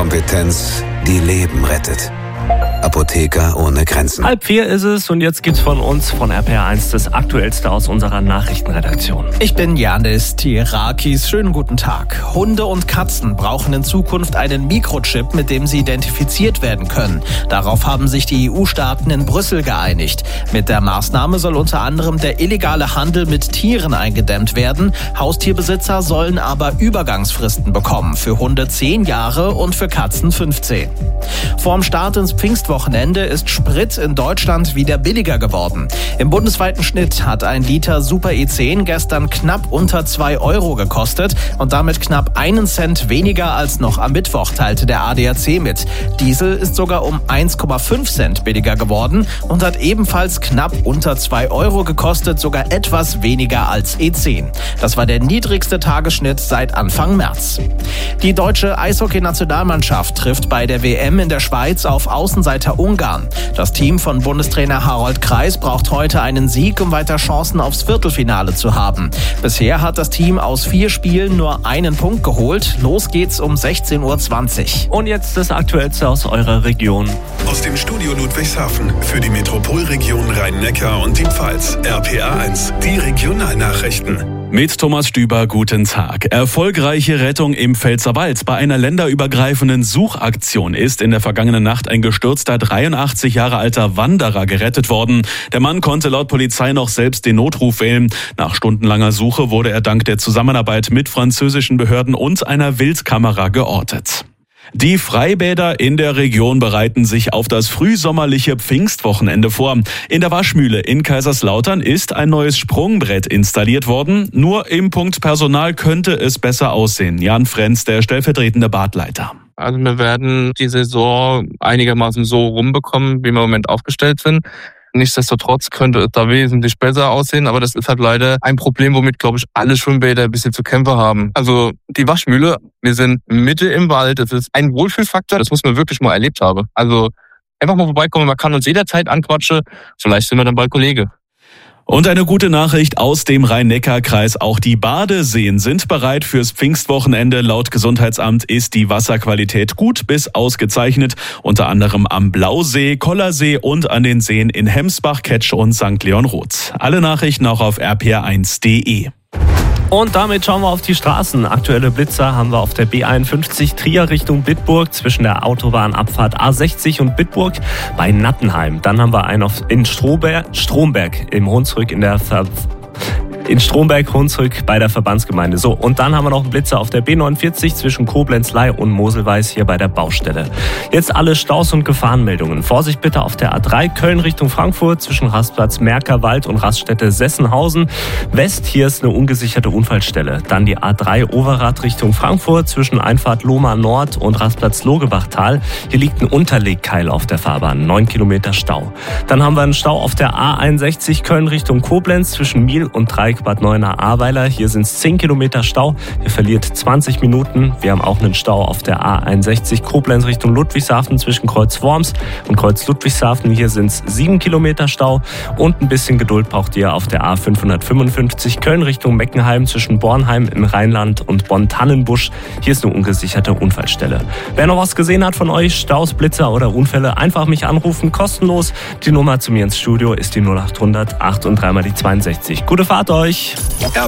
Fachkompetenz, die Leben rettet. Apotheker ohne Grenzen. 3:30 ist es und jetzt gibt's von uns, von RPR1, das Aktuellste aus unserer Nachrichtenredaktion. Ich bin Janis Tirakis. Schönen guten Tag. Hunde und Katzen brauchen in Zukunft einen Mikrochip, mit dem sie identifiziert werden können. Darauf haben sich die EU-Staaten in Brüssel geeinigt. Mit der Maßnahme soll unter anderem der illegale Handel mit Tieren eingedämmt werden. Haustierbesitzer sollen aber Übergangsfristen bekommen. Für Hunde 10 Jahre und für Katzen 15. Vorm Start ins Pfingstwochenende ist Sprit in Deutschland wieder billiger geworden. Im bundesweiten Schnitt hat ein Liter Super E10 gestern knapp unter 2 Euro gekostet und damit knapp 1 Cent weniger als noch am Mittwoch, teilte der ADAC mit. Diesel ist sogar um 1,5 Cent billiger geworden und hat ebenfalls knapp unter 2 Euro gekostet, sogar etwas weniger als E10. Das war der niedrigste Tagesschnitt seit Anfang März. Die deutsche Eishockey-Nationalmannschaft trifft bei der WM in der Schweiz auf Außenseiter Ungarn. Das Team von Bundestrainer Harald Kreis braucht heute einen Sieg, um weiter Chancen aufs Viertelfinale zu haben. Bisher hat das Team aus 4 Spielen nur einen Punkt geholt. Los geht's um 16:20 Uhr. Und jetzt das Aktuellste aus eurer Region. Aus dem Studio Ludwigshafen für die Metropolregion Rhein-Neckar und die Pfalz. RPR1, die Regionalnachrichten. Mit Thomas Stüber, guten Tag. Erfolgreiche Rettung im Pfälzerwald. Bei einer länderübergreifenden Suchaktion ist in der vergangenen Nacht ein gestürzter 83 Jahre alter Wanderer gerettet worden. Der Mann konnte laut Polizei noch selbst den Notruf wählen. Nach stundenlanger Suche wurde er dank der Zusammenarbeit mit französischen Behörden und einer Wildkamera geortet. Die Freibäder in der Region bereiten sich auf das frühsommerliche Pfingstwochenende vor. In der Waschmühle in Kaiserslautern ist ein neues Sprungbrett installiert worden. Nur im Punkt Personal könnte es besser aussehen. Jan Frenz, der stellvertretende Badleiter. Also wir werden die Saison einigermaßen so rumbekommen, wie wir im Moment aufgestellt sind. Nichtsdestotrotz könnte es da wesentlich besser aussehen, aber das ist halt leider ein Problem, womit, glaube ich, alle Schwimmbäder ein bisschen zu kämpfen haben. Also die Waschmühle, wir sind Mitte im Wald, das ist ein Wohlfühlfaktor, das muss man wirklich mal erlebt haben. Also einfach mal vorbeikommen, man kann uns jederzeit anquatschen, vielleicht sind wir dann bald Kollege. Und eine gute Nachricht aus dem Rhein-Neckar-Kreis. Auch die Badeseen sind bereit fürs Pfingstwochenende. Laut Gesundheitsamt ist die Wasserqualität gut bis ausgezeichnet. Unter anderem am Blausee, Kollersee und an den Seen in Hemsbach, Ketsch und St. Leon Roth. Alle Nachrichten auch auf rpr1.de. Und damit schauen wir auf die Straßen. Aktuelle Blitzer haben wir auf der B51 Trier Richtung Bitburg zwischen der Autobahnabfahrt A60 und Bitburg bei Nattenheim. Dann haben wir einen in Stromberg im Hunsrück in Stromberg-Hunsrück bei der Verbandsgemeinde. So, und dann haben wir noch einen Blitzer auf der B49 zwischen Koblenz-Ley und Moselweiß hier bei der Baustelle. Jetzt alle Staus und Gefahrenmeldungen. Vorsicht bitte auf der A3 Köln Richtung Frankfurt zwischen Rastplatz Merkerwald und Raststätte Sessenhausen West. Hier ist eine ungesicherte Unfallstelle. Dann die A3 Overath Richtung Frankfurt zwischen Einfahrt Lohmar Nord und Rastplatz Logebachtal. Hier liegt ein Unterlegkeil auf der Fahrbahn. 9 Kilometer Stau. Dann haben wir einen Stau auf der A61 Köln Richtung Koblenz zwischen Miel und Dreieck Bad Neuenahr-Ahrweiler. Hier sind es 10 Kilometer Stau. Hier verliert 20 Minuten. Wir haben auch einen Stau auf der A61 Koblenz Richtung Ludwigshafen zwischen Kreuz Worms und Kreuz Ludwigshafen. Hier sind es 7 Kilometer Stau. Und ein bisschen Geduld braucht ihr auf der A555 Köln Richtung Meckenheim zwischen Bornheim im Rheinland und Bonn-Tannenbusch. Hier ist eine ungesicherte Unfallstelle. Wer noch was gesehen hat von euch, Staus, Blitzer oder Unfälle, einfach mich anrufen, kostenlos. Die Nummer zu mir ins Studio ist die 0800 8 und 3 mal die 62. Gute Fahrt euch!